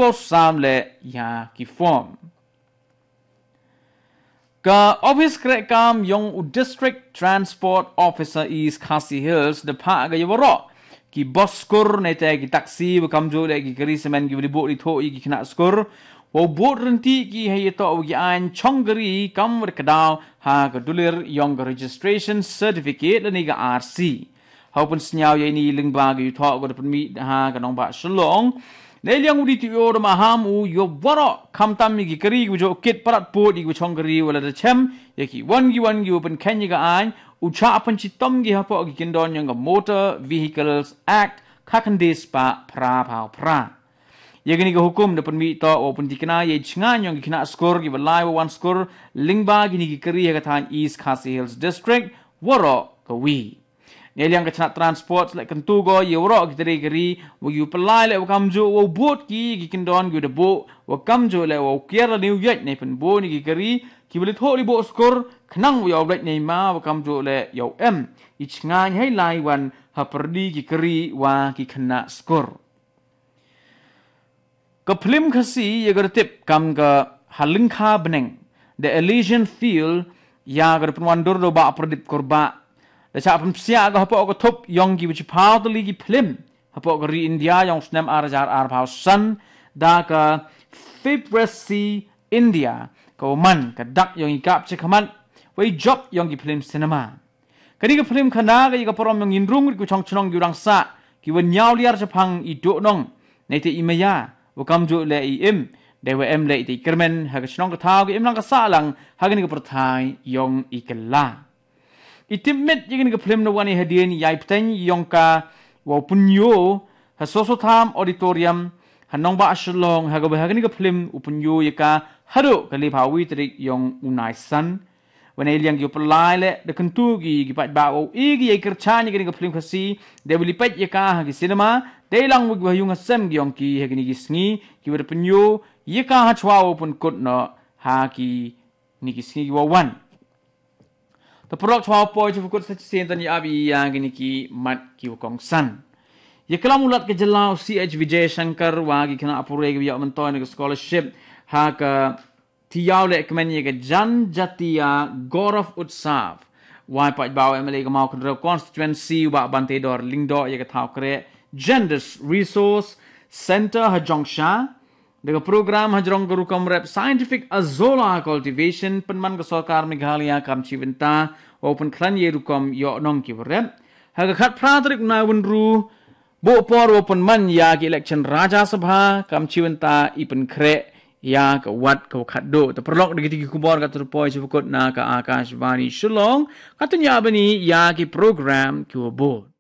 wo sam le ya ki form ka office kre kam yong district transport officer is Khasi Hills de pha ga yoro ki boskur ne te ki taxi wa kam jo le ki kari semen ki bo ri tho ki khna skur wo bo renti ki he to gi an chongri kam wer kadaw ha ga dulir yong registration certificate ni ga RC hopun snyao ye ni ling ba gi tho go de mi ha ga nong ba shlong ne liang udi ti yo ma ham u yo woro kam tam mi gi kari gu jo kit parat po di gu chongri wala de chem ye ki wan gi pen ken ga an ucha apan chi tom gi ha po gi kindon yang ga motor vehicles act khakandis pa pra phao pra ye gani ga hukum de pen mi to open dikna ye chngan yang gi khna score gi balai one score lingba gi ni gi kari ga than East Khasi Hills district woro ka wi Neliang kacana transport like kentugo yoro kiteri keri wagi pelai le wakamjo wo boat ki kindon gu de bo wakamjo le wo kiera New York nei pen bo ni keri ki beli tho li bo skor khnang wo yo nei ma wakamjo le yo em ichngan hai lai wan ha perdi ki keri wa ki khna skor ka phlim khasi ye gartip kam ga halingkha beneng the Elysian field ya gar penwandur do ba perdip korba da cha pun sia ga po ko thop yong gi chi phao to li gi phlim po ko ri India yong snem arjar ar phao san da ka Fipresi India ko man ka dak yong kap che khaman wei job yong gi phlim cinema kani ga phlim khana ga ga porom yong inrung ku chong chnong gi rang sa ki wen yaw liar cha phang I do nong nei te imaya wo kam jo le I im de we em le ti kermen ha ga chnong ka thao gi im lang ka sa lang ha ga ni ga prathai yong ikella Itimit yang ni film no wani hadian yai pten yongka wa punyo ha soso tham auditorium hanong ba shlong ha ga ni film upunyo yaka hado kali phawi trik yong unai san wane liang yu pelai le de kentu gi pat ba o I gi kercha ni film khasi de beli pet yaka ha gi cinema de lang wi ba yung sem gi yong ki ha gi sngi ki wer punyo yaka ha chwa pun kut no ha ki ni gi sngi wa wan The product of point of good such sen tani abi yang gini ki mat ki kong san. Ye kalam ulat ke jelau CH Vijay Shankar wagi kena apure ge ya mentoy ne scholarship ha ka tiyaw le ekmen ye ke jan jatia Gaurav Utsav wai pat baw MLA ke mau ke constituency ba bante dor lingdo ye ke thau kre gender resource center ha jongsha The program hajrong guru komrep scientific azola cultivation penman ke sarkar Meghalaya kam chivinta open klan ye rukom yo nong ki rep haga khat pratrik na wunru bo por open man ya ki election raja sabha kam chivinta ipen kre ya ka wat ka khat do to prolog de ki kubor ka tur poi chukot na ka Akashvani Shillong katunya bani ya ki program ki bo